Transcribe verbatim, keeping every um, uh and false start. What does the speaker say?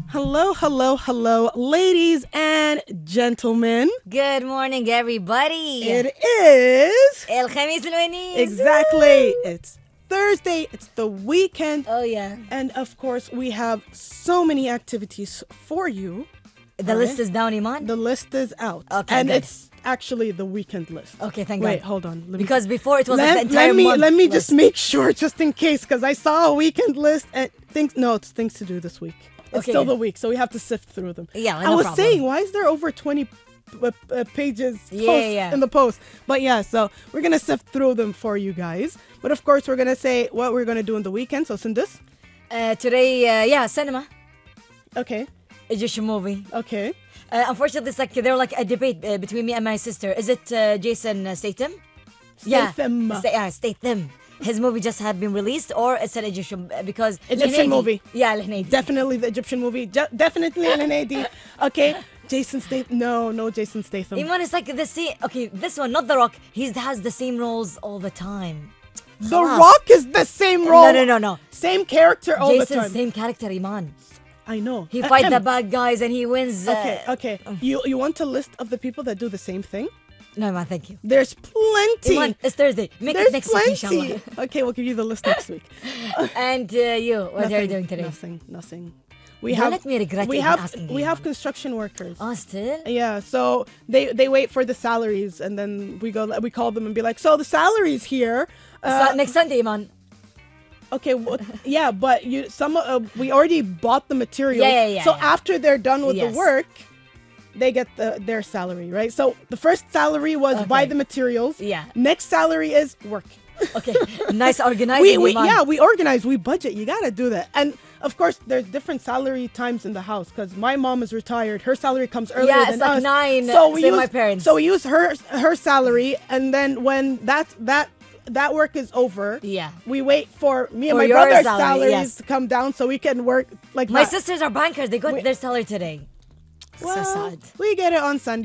Hello, hello, hello, ladies and gentlemen. Good morning, everybody. It is الخميس الونيس. exactly. It's Thursday. It's the weekend. Oh, yeah. And of course, we have so many activities for you. The All list right? is down, Iman? The list is out. Okay, and good. it's actually the weekend list. Okay, thank Wait, God. hold on. Let me Because before it was like let, the entire let me month let me list. just make sure, just in case, because I saw a weekend list and things. No, it's things to do this week. It's Okay, still good. the week, so we have to sift through them. Yeah, I no was problem. saying, why is there over twenty uh, uh, pages Yeah, posts yeah. in the post? But yeah, so we're gonna sift through them for you guys. But of course, we're gonna say what we're gonna do in the weekend. So Sindus, Uh, today, uh, yeah, cinema. okay, Egyptian movie. okay. Uh, unfortunately, it's like there like a debate uh, between me and my sister. Is it uh, Jason uh, Statham? Statham. Yeah, Sta- yeah, Statham. His movie just had been released, or it's an Egyptian uh, because Egyptian Al-Hanaidi- movie. Yeah, Al-Hanaidi. Definitely the Egyptian movie. Je- definitely Al Hanaidi. Okay, Jason Statham. No, no Jason Statham. Iman is like the same. Okay, this one, not The Rock. He has the same roles all the time. The Khalas. Rock is the same role. No, no, no, no. Same character all the Jason's time. same character, Iman. I know. He Uh, fight the um, bad guys and he wins. Uh, Okay, okay. You you want a list of the people that do the same thing? No, Iman, thank you. There's plenty. Iman, it's Thursday. Make There's it next week, plenty. inshallah. Okay, we'll give you the list next week. And uh, you, what are you Nothing, doing today? Nothing, nothing. We Don't have let me regret we even have asking we you. have construction workers. Oh, still? Yeah, so they they wait for the salaries and then we go we call them and be like, so the salary's here. Uh, So, next Sunday, Iman. Okay, well, yeah, but you some uh, we already bought the material. Yeah, yeah, yeah, So yeah. after they're done with Yes. the work, they get the their salary, right? So the first salary was buy Okay. the materials. Yeah. Next salary is work. Okay, nice organizing, we, we Iman. yeah, we organize, we budget. You gotta do that. And of course, there's different salary times in the house because my mom is retired. Her salary comes earlier Yeah, than it's like us. nine, So we same use my parents. So we use her her salary, and then when that's that. That work is over. Yeah. We wait for me and For my your brother's salary, salaries yes. to come down so we can work like My that. sisters are bankers. They got We- their salary today. Well, So sad. we get it on Sunday.